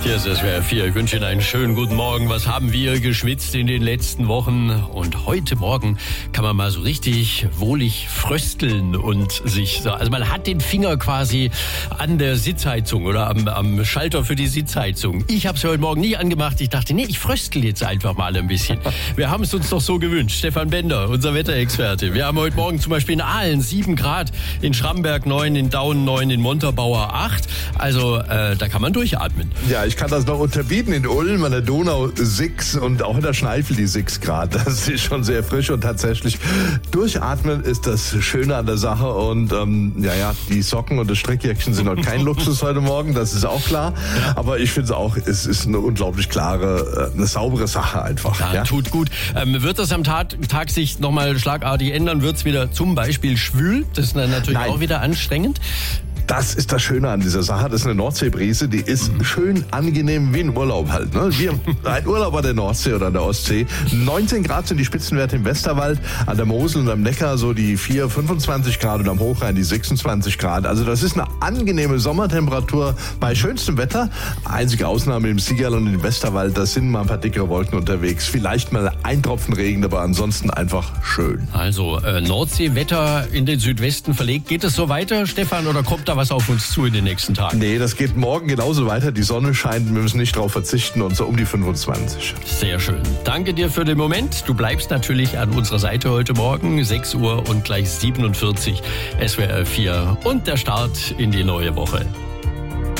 Hier ist SWR 4. Ich wünsche Ihnen einen schönen guten Morgen. Was haben wir geschwitzt in den letzten Wochen? Und heute Morgen kann man mal so richtig wohlig frösteln und sich so, also man hat den Finger quasi an der Sitzheizung oder am Schalter für die Sitzheizung. Ich habe es heute Morgen nie angemacht. Ich dachte, nee, ich fröstel jetzt einfach mal ein bisschen. Wir haben es uns doch so gewünscht. Stefan Bender, unser Wetterexperte. Wir haben heute Morgen zum Beispiel in Aalen 7 Grad, in Schramberg 9, in Daun 9, in Montabaur 8. Also da kann man durchatmen. Ja, ich kann das noch unterbieten. In Ulm an der Donau 6 und auch in der Schneifel die 6 Grad. Das ist schon sehr frisch und tatsächlich durchatmen ist das Schöne an der Sache. Und die Socken und das Strickjäckchen sind heute kein Luxus heute Morgen, das ist auch klar. Aber ich finde es auch, es ist eine unglaublich klare, eine saubere Sache einfach. Ja, tut gut. Wird das am Tag sich nochmal schlagartig ändern? Wird es wieder zum Beispiel schwül? Das ist dann natürlich auch wieder anstrengend. Das ist das Schöne an dieser Sache. Das ist eine Nordseebrise, die ist schön angenehm wie ein Urlaub halt. Ne? Wie ein Urlaub an der Nordsee oder an der Ostsee. 19 Grad sind die Spitzenwerte im Westerwald, an der Mosel und am Neckar so die 25 Grad und am Hochrhein die 26 Grad. Also das ist eine angenehme Sommertemperatur bei schönstem Wetter. Einzige Ausnahme im Siegerland und im Westerwald, da sind mal ein paar dickere Wolken unterwegs. Vielleicht mal ein Tropfen Regen, aber ansonsten einfach schön. Also Nordseewetter in den Südwesten verlegt. Geht es so weiter, Stefan, oder kommt da was auf uns zu in den nächsten Tagen? Nee, das geht morgen genauso weiter. Die Sonne scheint, wir müssen nicht drauf verzichten und so um die 25. Sehr schön. Danke dir für den Moment. Du bleibst natürlich an unserer Seite heute Morgen, 6 Uhr und gleich 47 SWR 4 und der Start in die neue Woche.